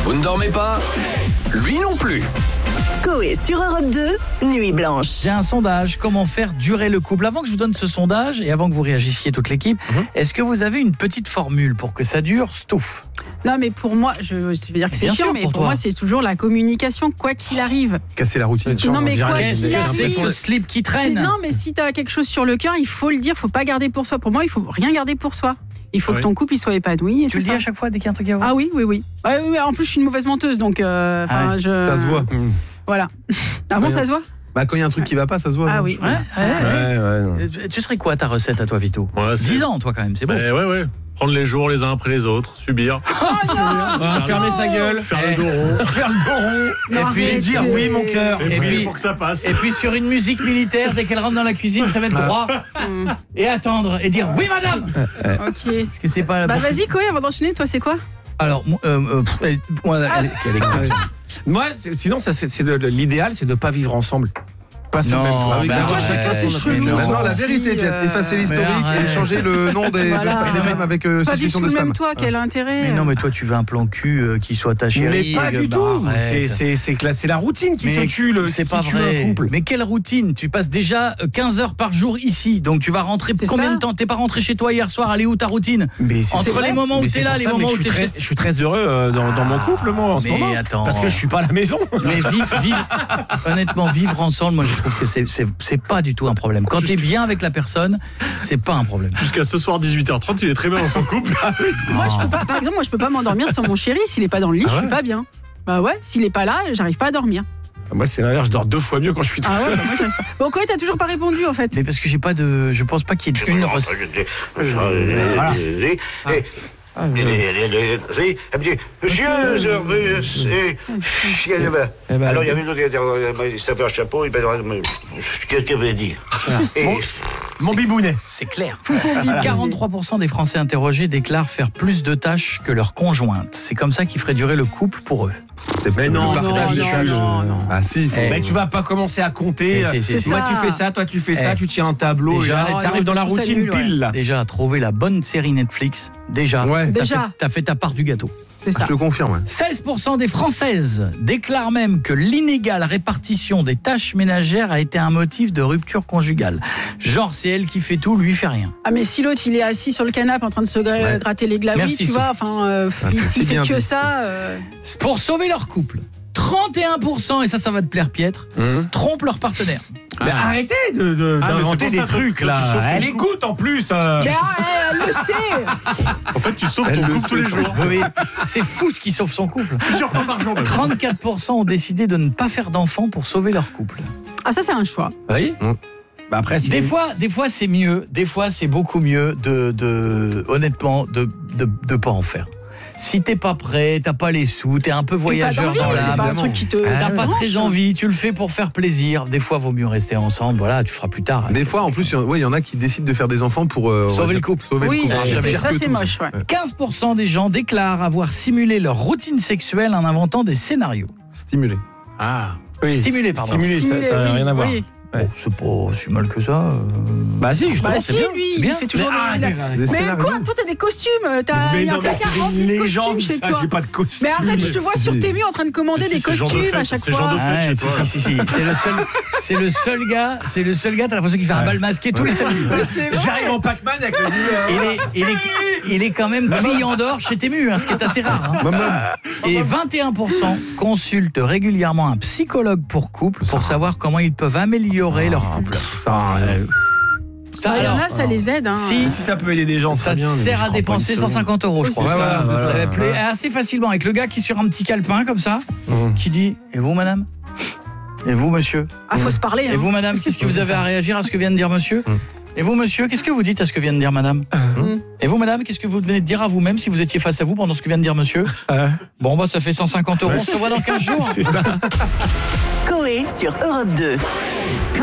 Vous ne dormez pas ? Lui non plus. Coé sur Europe 2, Nuit Blanche. J'ai un sondage, comment faire durer le couple. Avant que je vous donne ce sondage et avant que vous réagissiez toute l'équipe, est-ce que vous avez une petite formule pour que ça dure, Stouff ? Non, mais pour moi, je veux dire que c'est Bien chiant, sûr, mais pour pour toi. moi, c'est toujours la communication, quoi qu'il arrive. Casser la routine. Non, mais quoi qu'il C'est ce arrive. slip qui traîne. Non, mais si tu as quelque chose sur le cœur, il faut le dire, il faut pas garder pour soi. Pour moi, il faut rien garder pour soi. Il faut que ton couple il soit épanoui. Et Tu le dis à chaque fois dès qu'il y a un truc à voir. Ah oui. Oui, en plus, je suis une mauvaise menteuse, donc Ça se voit. Voilà. Ah bon, ça se voit. Bah, quand il y a un truc qui va pas, ça se voit. Ah non, oui. Ouais. Tu serais quoi ta recette à toi, Vito ? 10 ans, toi, quand même, c'est bon. Ouais. Prendre les jours les uns après les autres, subir. Fermer sa gueule. Faire le dos rond. Faire le dos rond. Non, Et puis arrêtez. Dire oui, mon cœur. Et, Et puis puis- pour que ça passe. Et puis sur une musique militaire, dès qu'elle rentre dans la cuisine, ça va être droit. Et attendre et dire oui, madame. Ok. Parce que c'est pas. Bah vas-y, Coé, avant d'enchaîner, toi, c'est quoi? Alors, Moi, sinon, l'idéal, c'est de pas vivre ensemble. Pas se Non, mettre. bah, Toi, ouais, chez toi, c'est non, chelou. non. Maintenant, la Aussi, vérité, Piette. Effacer l'historique arrête. et changer le nom des femmes avec Pas vivre suspicion sous de le même spam. toit, quel intérêt? Mais non, mais toi, tu veux un plan cul qui soit ta chérie. Mais pas du tout. C'est la routine qui te tue. C'est qui pas tue un vrai. couple. Mais quelle routine ? Tu passes déjà 15 heures par jour ici. Donc tu vas rentrer C'est combien ça. de temps ? T'es pas rentré chez toi hier soir ? Elle est où ta routine ? Mais c'est Entre vrai. les moments où Mais t'es c'est là, pour les ça, moments mais où t'es je suis très heureux dans mon couple, moi, en ce mais moment. attends. Parce que je suis pas à la maison. Mais honnêtement, vivre ensemble, moi je trouve que c'est pas du tout un problème. Quand t'es bien avec la personne, c'est pas un problème. Jusqu'à ce soir 18h30, il est très bien dans son couple. Moi, je peux pas, par exemple, je peux pas m'endormir sans mon chéri. S'il est pas dans le lit, je suis pas bien. Bah ouais, s'il est pas là, j'arrive pas à dormir. Moi, c'est l'inverse. Je dors 2 fois mieux quand je suis tout Ah ouais, seul. bah moi, j'aime pas. Bon, Coé, t'as toujours pas répondu, en fait. Mais parce que je pense pas qu'il y ait une recette. Alors il y avait une autre, il savait un chapeau, qu'est-ce qu'il veut dire? Mon bibounet. C'est clair. 43% des Français interrogés déclarent faire plus de tâches que leur conjointe. C'est comme ça qu'ils feraient durer le couple pour eux. Mais non, le partage des tâches. non. Ah si. Mais tu vas pas commencer à compter. C'est Toi, ça. tu fais ça, toi, tu fais ça, tu tiens un tableau. Déjà, Tu arrives dans la je trouve ça routine nul, ouais. pile, là. Déjà, trouver la bonne série Netflix. Déjà, Ouais. t'as fait ta part du gâteau. C'est ça. Je te confirme. Ouais. 16% des Françaises déclarent même que l'inégale répartition des tâches ménagères a été un motif de rupture conjugale. Genre, c'est elle qui fait tout, lui fait rien. Ah, mais si l'autre, il est assis sur le canapé en train de se gratter les glaouis, Merci, tu vois, enfin, c'est s'il fait bien que dit. ça. Pour sauver leur couple, 31%, et ça va te plaire, Piètre, trompent leur partenaire. Mais arrêtez d'inventer mais c'est des pour ça, trucs, toi, tu là. sauves ton Elle couple. écoute, en plus. Mais elle le sait. En fait, tu sauves Elle ton le couple tous sait, les ça. jours. Oui, c'est fou ce qui sauve son couple. Plusieurs fois par jour. même. 34% ont décidé de ne pas faire d'enfants pour sauver leur couple. Ah, ça, c'est un choix. Oui. Bah après, si Des fois c'est mieux, des fois c'est beaucoup mieux honnêtement de pas en faire. Si t'es pas prêt, t'as pas les sous, t'es un peu voyageur T'as pas dans d'envie, c'est pas un l'âme, truc qui te. t'as pas branche. très envie, tu le fais pour faire plaisir. Des fois, vaut mieux rester ensemble. Voilà, tu feras plus tard. Des fois, en plus, il y en a qui décident de faire des enfants pour Sauver le couple. Sauver Oui, le couple. c'est- pire ça, que c'est tout, moche, ouais. 15% des gens déclarent avoir simulé leur routine sexuelle en inventant des scénarios. Stimuler. Ah. Oui, Stimuler, pardon. Stimuler, ça n'a oui, rien à voir. oui. Ouais. Bon, c'est pas si mal que ça. Bah si, justement, Bah c'est si, bien. lui, c'est il bien. fait toujours Mais des. arrête, Des Mais scénarios. quoi, toi, t'as des costumes, t'as Mais un non, mais placard c'est rempli des de légendes, costumes chez ça, toi. j'ai pas de costume. Mais arrête, je te vois sur tes murs en train de commander Mais des c'est ce genre de costumes fête, à chaque c'est le genre fois. de fête. Ouais, chez toi. si. C'est le seul gars, t'as l'impression qu'il fait un bal masqué tous les samedis. J'arrive en Pac-Man avec le Il est quand même client d'or chez Temu, ce qui est assez rare. Et 21% consultent régulièrement un psychologue pour couple pour savoir comment ils peuvent améliorer leur couple. Ça, Il y en alors, a, ça les aide. Hein. si Si ça peut aider des gens, ça très bien. mais sert je à crois pas dépenser une seconde. 150 €, je crois. Oui, c'est ça. Ça va Ouais. plaire assez facilement avec le gars qui est sur un petit calepin comme ça, qui dit « Et vous, madame ? Et vous, monsieur ? Ah, faut se parler. Et Hein. vous, madame, qu'est-ce que vous avez à réagir à ce que vient de dire monsieur ? Et vous, monsieur, qu'est-ce que vous dites à ce que vient de dire madame ? Et vous, madame, qu'est-ce que vous venez de dire à vous-même si vous étiez face à vous pendant ce que vient de dire monsieur ? Bon, bah, ça fait 150 €. On se revoit dans 15 jours. C'est ça. Coé sur Europe 2.